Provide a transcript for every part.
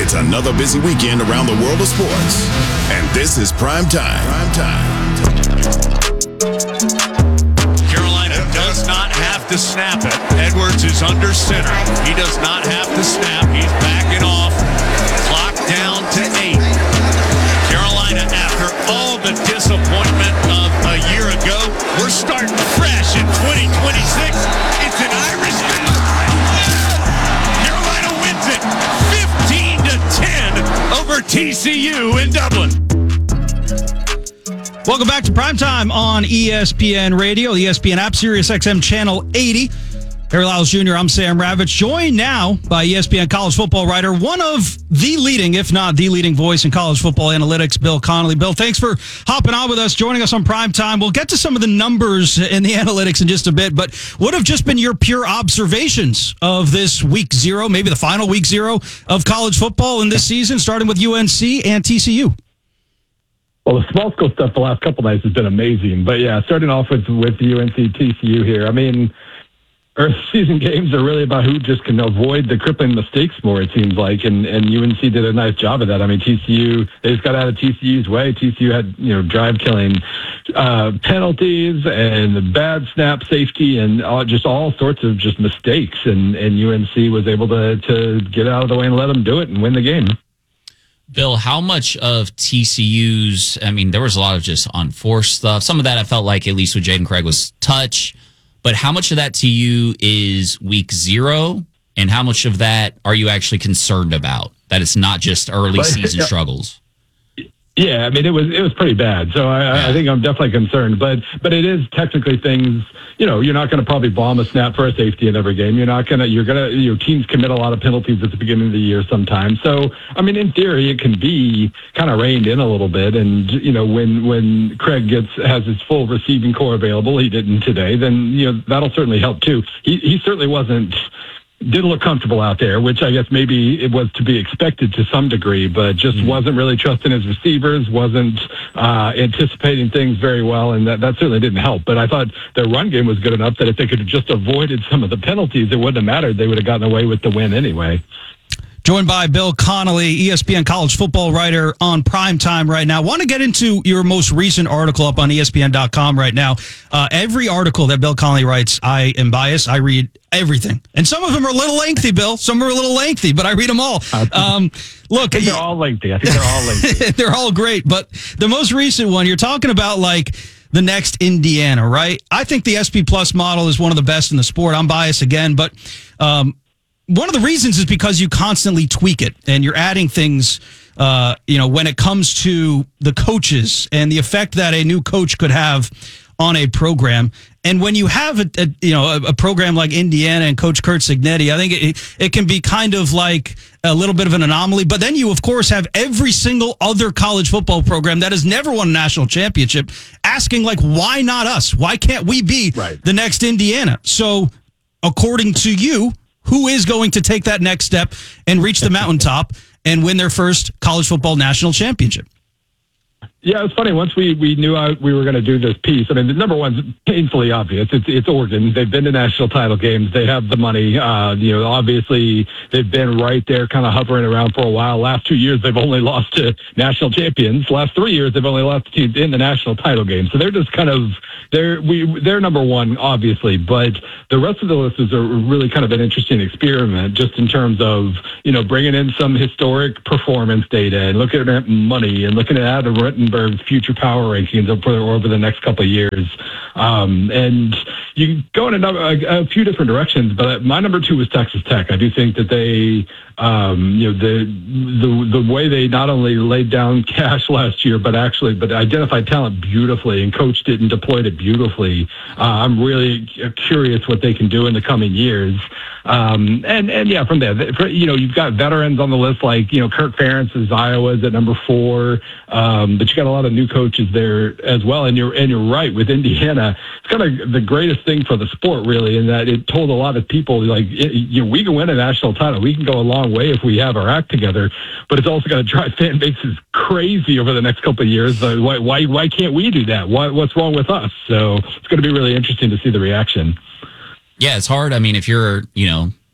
It's another busy weekend around the world of sports. And this is Prime Time. Carolina does not have to snap it. Edwards is under center. He does not have to snap. He's backing off. Clock down to 8. Carolina, after all the disappointment of a year ago, we're starting fresh in 2026. It's an Irish game. Carolina wins it 15-10 over TCU in Dublin. Welcome back to Primetime on ESPN Radio, the ESPN app, Sirius XM Channel 80. Harry Lyles Jr., I'm Sam Ravitch, joined now by ESPN college football writer, one of the leading, if not the leading voice in college football analytics, Bill Connelly. Bill, thanks for hopping on with us, joining us on Primetime. We'll get to some of the numbers and the analytics in just a bit, but what have just been your pure observations of this week 0, maybe the final week 0 of college football in this season, starting with UNC and TCU? Well, the small school stuff the last couple nights has been amazing. But, yeah, starting off with UNC TCU here, I mean, early season games are really about who just can avoid the crippling mistakes more, it seems like, and UNC did a nice job of that. I mean, TCU, they just got out of TCU's way. TCU had, drive-killing penalties and bad snap safety and just all sorts of just mistakes, and UNC was able to get out of the way and let them do it and win the game. Bill, how much of TCU's, I mean, there was a lot of just unforced stuff. Some of that I felt like, at least with Jaden Craig, was touch. But how much of that to you is week 0? And how much of that are you actually concerned about? That it's not just early season struggles? Yeah, I mean, it was pretty bad. So I think I'm definitely concerned. But it is technically things, you're not going to probably bomb a snap for a safety in every game. Your teams commit a lot of penalties at the beginning of the year sometimes. So, I mean, in theory, it can be kind of reined in a little bit. And, when Craig has his full receiving core available, he didn't today, then, that'll certainly help too. He certainly didn't look comfortable out there, which I guess maybe it was to be expected to some degree, but just wasn't really trusting his receivers, wasn't anticipating things very well, and that certainly didn't help. But I thought their run game was good enough that if they could have just avoided some of the penalties, it wouldn't have mattered. They would have gotten away with the win anyway. Joined by Bill Connelly, ESPN college football writer on Primetime right now. Want to get into your most recent article up on ESPN.com right now. Every article that Bill Connelly writes, I am biased. I read everything. And some of them are a little lengthy, Bill. Some are a little lengthy, but I read them all. Look, they're all lengthy. I think they're all lengthy. They're all great. But the most recent one, you're talking about like the next Indiana, right? I think the SP Plus model is one of the best in the sport. I'm biased again, but one of the reasons is because you constantly tweak it and you're adding things, when it comes to the coaches and the effect that a new coach could have on a program. And when you have a program like Indiana and Coach Curt Cignetti, I think it can be kind of like a little bit of an anomaly. But then you, of course, have every single other college football program that has never won a national championship asking, like, why not us? Why can't we be the next Indiana? So according to you, who is going to take that next step and reach the mountaintop and win their first college football national championship? Yeah, it's funny. Once we knew we were going to do this piece, I mean, the number one's painfully obvious. It's Oregon. They've been to national title games. They have the money. Obviously, they've been right there kind of hovering around for a while. Last 2 years, they've only lost to national champions. Last 3 years, they've only lost to teams in the national title game. So they're just kind of, they're number one, obviously. But the rest of the list is a really kind of an interesting experiment just in terms of, bringing in some historic performance data and looking at money and looking at Adam Rittenberg's future power rankings over the next couple of years. And you go in a few different directions, but my number 2 was Texas Tech. I do think that they, the way they not only laid down cash last year, but identified talent beautifully and coached it and deployed it beautifully. I'm really curious what they can do in the coming years. From there, you've got veterans on the list like, Kirk Ferentz's Iowa's at number 4. But you got a lot of new coaches there as well. And you're right with Indiana. It's kind of the greatest thing for the sport, really, in that it told a lot of people, like, we can win a national title. We can go a long way if we have our act together. But it's also going to drive fan bases crazy over the next couple of years. Why can't we do that? What's wrong with us? So it's going to be really interesting to see the reaction. Yeah, it's hard. I mean, if you're,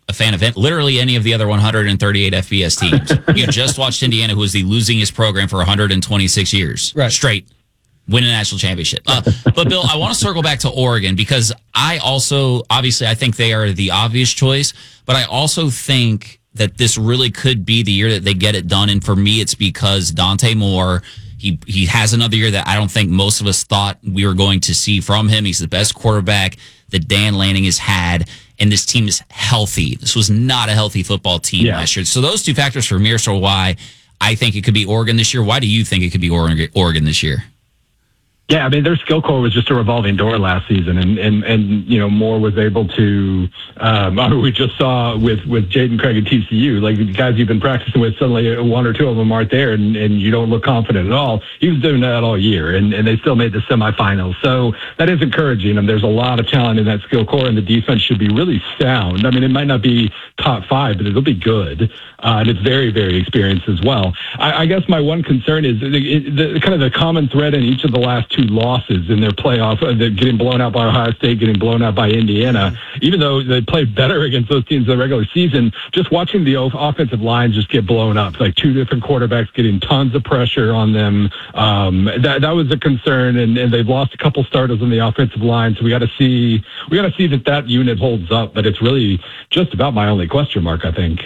a fan of literally any of the other 138 FBS teams. You just watched Indiana, who was the losingest program for 126 years straight, win a national championship. But Bill, I want to circle back to Oregon because I think they are the obvious choice, but I also think that this really could be the year that they get it done. And for me, it's because Dante Moore, he has another year that I don't think most of us thought we were going to see from him. He's the best quarterback that Dan Lanning has had, and this team is healthy. This was not a healthy football team last year. So those two factors for me are why I think it could be Oregon this year. Why do you think it could be Oregon this year? Yeah, I mean, their skill core was just a revolving door last season, and Moore was able to. We just saw with Jaden Craig and TCU, like the guys you've been practicing with, suddenly one or two of them aren't there, and you don't look confident at all. He was doing that all year, and they still made the semifinals. So that is encouraging, and there's a lot of talent in that skill core, and the defense should be really sound. I mean, it might not be top 5, but it'll be good, and it's very, very experienced as well. I guess my one concern is the kind of the common thread in each of the last 2 losses in their playoff, getting blown out by Ohio State, getting blown out by Indiana. Even though they played better against those teams in the regular season, just watching the offensive line just get blown up, like 2 different quarterbacks getting tons of pressure on them. That was a concern, and they've lost a couple starters on the offensive line, so we got to see that unit holds up. But it's really just about my only question mark, I think.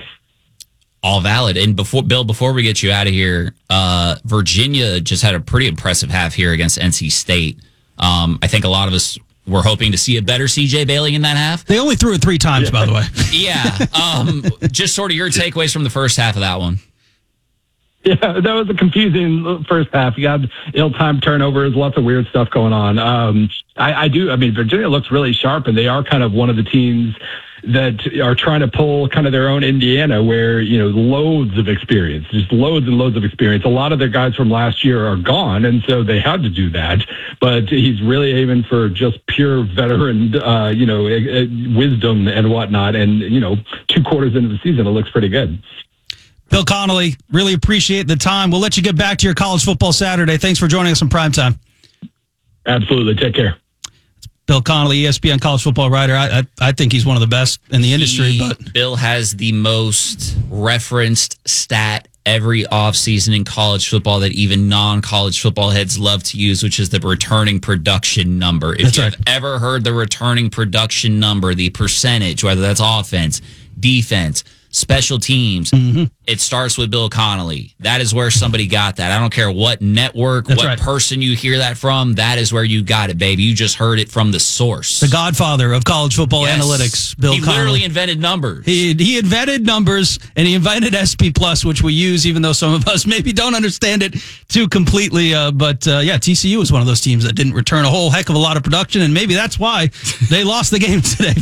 All valid. And before we get you out of here, Virginia just had a pretty impressive half here against NC State. I think a lot of us were hoping to see a better CJ Bailey in that half. They only threw it 3 times, by the way. Yeah. Just sort of your takeaways from the first half of that one. Yeah, that was a confusing first half. You got ill-timed turnovers, lots of weird stuff going on. I mean, Virginia looks really sharp, and they are kind of one of the teams that are trying to pull kind of their own Indiana, where, loads of experience, just loads and loads of experience. A lot of their guys from last year are gone, and so they had to do that. But he's really aiming for just pure veteran, wisdom and whatnot. And, 2 quarters into the season, it looks pretty good. Bill Connelly, really appreciate the time. We'll let you get back to your college football Saturday. Thanks for joining us on Primetime. Absolutely. Take care. Bill Connelly, ESPN college football writer. I think he's one of the best in the industry. But Bill has the most referenced stat every offseason in college football that even non-college football heads love to use, which is the returning production number. If you've ever heard the returning production number, the percentage, whether that's offense, defense, special teams, it starts with Bill Connelly. That is where somebody got that. I don't care what network, person you hear that from, that is where you got it, baby. You just heard it from the source. The godfather of college football analytics, Bill Connelly. He literally invented numbers. He invented numbers, and he invented SP Plus, which we use, even though some of us maybe don't understand it too completely. But TCU was one of those teams that didn't return a whole heck of a lot of production, and maybe that's why they lost the game today,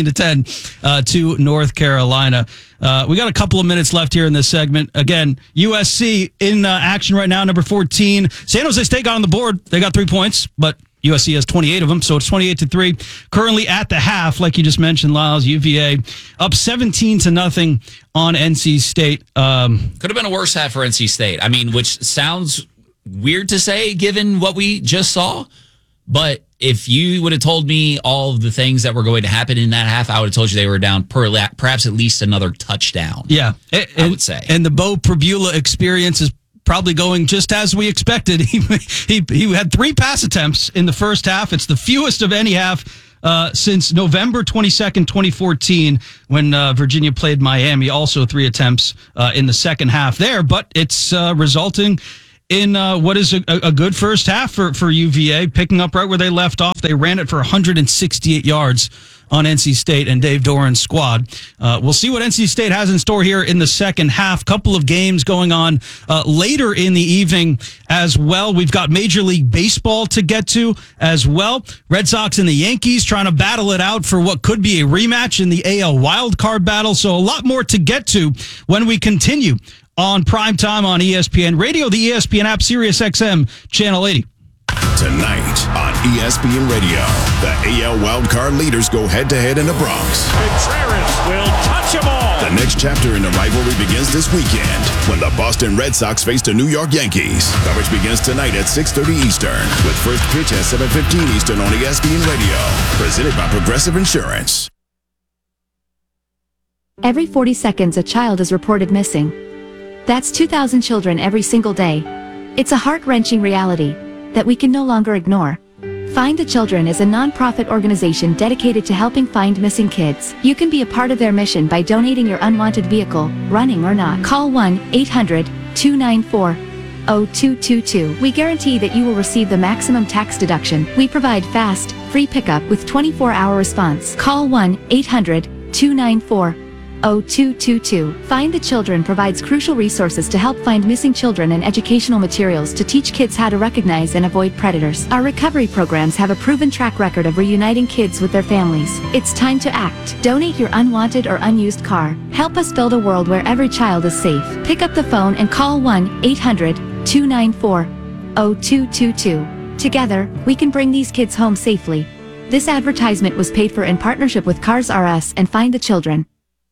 15-10 to North Carolina. We got a couple of minutes left here in this segment. Again, USC in action right now, number 14. San Jose State got on the board. They got 3 points, but USC has 28 of them, so it's 28-3. Currently at the half, like you just mentioned, Lyles, UVA up 17-0 on NC State. Could have been a worse half for NC State. I mean, which sounds weird to say given what we just saw, but if you would have told me all of the things that were going to happen in that half, I would have told you they were down perhaps at least another touchdown. Yeah, I would say. And the Bo Prabula experience is probably going just as we expected. He had 3 pass attempts in the first half. It's the fewest of any half since November 22nd, 2014, when Virginia played Miami. Also 3 attempts in the second half there, but it's resulting in what is a good first half for UVA, picking up right where they left off. They ran it for 168 yards on NC State and Dave Doran's squad. We'll see what NC State has in store here in the second half. Couple of games going on later in the evening as well. We've got Major League Baseball to get to as well. Red Sox and the Yankees trying to battle it out for what could be a rematch in the AL wildcard battle. So a lot more to get to when we continue on Primetime on ESPN Radio, the ESPN app, Sirius XM, Channel 80. Tonight on ESPN Radio, the AL wildcard leaders go head-to-head in the Bronx. Contreras will touch them all. The next chapter in the rivalry begins this weekend when the Boston Red Sox face the New York Yankees. Coverage begins tonight at 6:30 Eastern with first pitch at 7:15 Eastern on ESPN Radio. Presented by Progressive Insurance. Every 40 seconds a child is reported missing. That's 2,000 children every single day. It's a heart-wrenching reality that we can no longer ignore. Find the Children is a non-profit organization dedicated to helping find missing kids. You can be a part of their mission by donating your unwanted vehicle, running or not. Call 1-800-294-0222. We guarantee that you will receive the maximum tax deduction. We provide fast, free pickup with 24-hour response. Call 1-800-294-0222. Find the Children provides crucial resources to help find missing children and educational materials to teach kids how to recognize and avoid predators. Our recovery programs have a proven track record of reuniting kids with their families. It's time to act. Donate your unwanted or unused car. Help us build a world where every child is safe. Pick up the phone and call 1-800-294-0222. Together, we can bring these kids home safely. This advertisement was paid for in partnership with Cars R Us and Find the Children.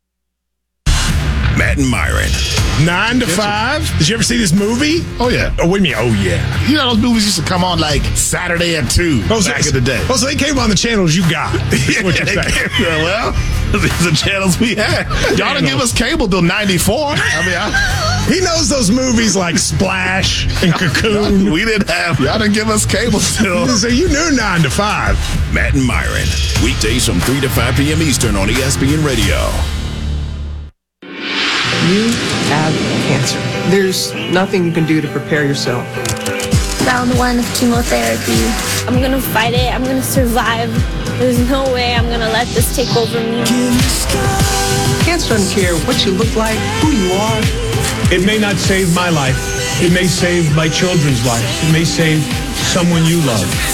Matt and Myron. 9 to 5. Did you ever see this movie? Oh, yeah. Oh, what do you mean, oh, yeah? You know, those movies used to come on like Saturday at 2 back in the day. Oh, so they came on the channels you got. Is what you're saying. Well, these are the channels we had. Y'all didn't give us cable till 94. He knows those movies like Splash and Cocoon. We didn't have. Y'all didn't give us cable till. So you knew 9 to 5. Matt and Myron. Weekdays from 3 to 5 p.m. Eastern on ESPN Radio. You have cancer. There's nothing you can do to prepare yourself. Round 1 of chemotherapy. I'm going to fight it. I'm going to survive. There's no way I'm going to let this take over me. Cancer doesn't care what you look like, who you are. It may not save my life. It may save my children's lives. It may save someone you love.